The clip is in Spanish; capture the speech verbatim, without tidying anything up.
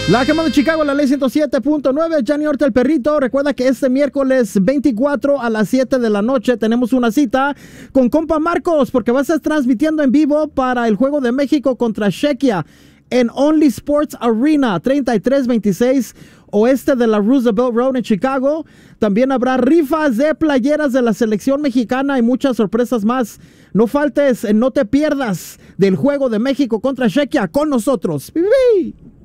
La Quemada de Chicago, la ley ciento siete punto nueve, Johnny Orta el Perrito. Recuerda que este miércoles veinticuatro a las siete de la noche tenemos una cita con compa Marcos, porque va a estar transmitiendo en vivo para el Juego de México contra Chequia en Only Sports Arena, treinta y tres veintiséis oeste de la Roosevelt Road en Chicago. También habrá rifas de playeras de la selección mexicana y muchas sorpresas más. No faltes, no te pierdas del Juego de México contra Chequia con nosotros. ¡Bibi!